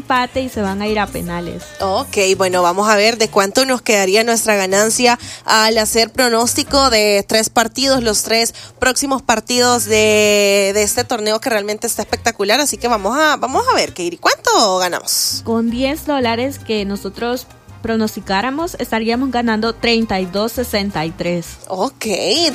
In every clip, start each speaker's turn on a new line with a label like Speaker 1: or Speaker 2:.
Speaker 1: empate y se van a ir a penales.
Speaker 2: Ok, bueno, vamos a ver de cuánto nos quedaría nuestra ganancia al hacer pronóstico de 3 partidos, los 3 próximos partidos de este torneo que realmente está espectacular. Así que vamos a ver, Keiri, ¿cuánto ganamos?
Speaker 1: Con $10 que nosotros pronosticáramos, estaríamos ganando 32.63.
Speaker 2: Ok,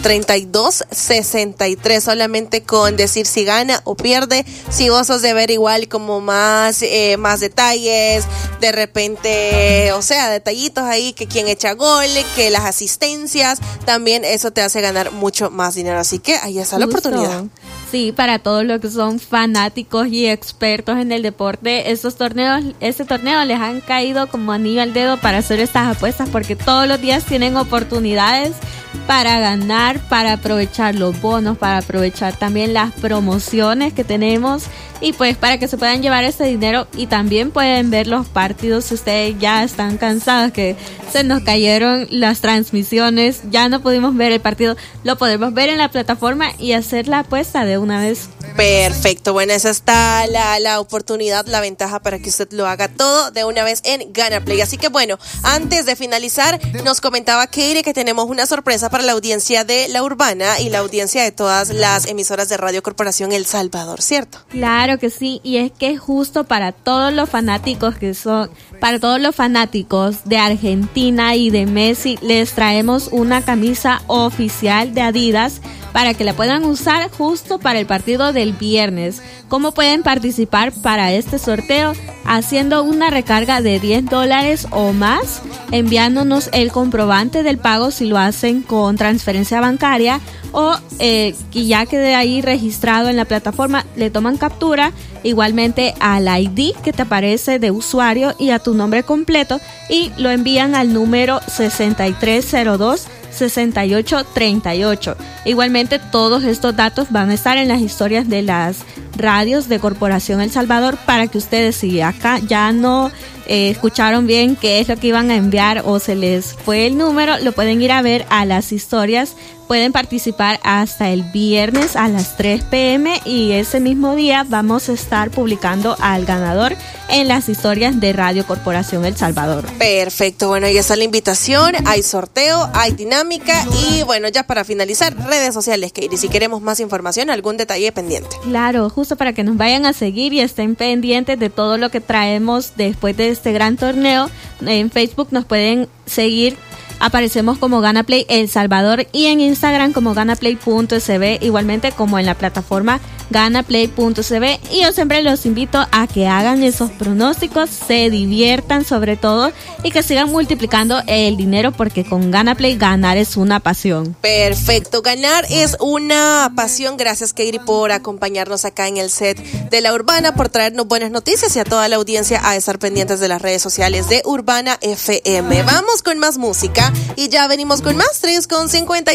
Speaker 2: 32.63, solamente con decir si gana o pierde. Si vos sos de ver igual como más detalles, de repente, o sea, detallitos ahí, que quien echa gol, que las asistencias, también eso te hace ganar mucho más dinero. Así que ahí está la oportunidad.
Speaker 1: Sí, para todos los que son fanáticos y expertos en el deporte, este torneo les han caído como anillo al dedo para hacer estas apuestas, porque todos los días tienen oportunidades para ganar, para aprovechar los bonos, para aprovechar también las promociones que tenemos y pues para que se puedan llevar ese dinero, y también pueden ver los partidos si ustedes ya están cansados, que se nos cayeron las transmisiones, ya no pudimos ver el partido, lo podemos ver en la plataforma y hacer la apuesta de una vez.
Speaker 2: Perfecto, bueno, esa está la oportunidad, la ventaja para que usted lo haga todo de una vez en GanaPlay. Así que bueno, antes de finalizar, nos comentaba Keiri que tenemos una sorpresa para la audiencia de La Urbana y la audiencia de todas las emisoras de Radio Corporación El Salvador, ¿cierto?
Speaker 1: Claro que sí, y es que justo para todos los fanáticos de Argentina y de Messi, les traemos una camisa oficial de Adidas para que la puedan usar justo para el partido del viernes. ¿Cómo pueden participar para este sorteo? Haciendo una recarga de $10 o más, enviándonos el comprobante del pago si lo hacen con transferencia bancaria, o que ya quede ahí registrado en la plataforma, le toman captura igualmente al ID que te aparece de usuario y a tu nombre completo, y lo envían al número 6302-6838. Igualmente todos estos datos van a estar en las historias de las radios de Corporación El Salvador, para que ustedes, si acá ya no escucharon bien qué es lo que iban a enviar o se les fue el número, lo pueden ir a ver a las historias. Pueden participar hasta el viernes a las 3 p.m. y ese mismo día vamos a estar publicando al ganador en las historias de Radio Corporación El Salvador.
Speaker 2: Perfecto, bueno, ahí está la invitación, hay sorteo, hay dinámica y bueno, ya para finalizar, redes sociales, Keiri, si queremos más información, algún detalle pendiente.
Speaker 1: Claro, justo para que nos vayan a seguir y estén pendientes de todo lo que traemos después de este gran torneo. En Facebook nos pueden seguir, aparecemos como GanaPlay El Salvador, y en Instagram como ganaplay.sb, igualmente como en la plataforma ganaplay.sb. Y yo siempre los invito a que hagan esos pronósticos, se diviertan sobre todo y que sigan multiplicando el dinero, porque con GanaPlay ganar es una pasión.
Speaker 2: Perfecto, ganar es una pasión. Gracias, Keiri, por acompañarnos acá en el set de La Urbana, por traernos buenas noticias, y a toda la audiencia a estar pendientes de las redes sociales de Urbana FM. Vamos con más música y ya venimos con más 3:50.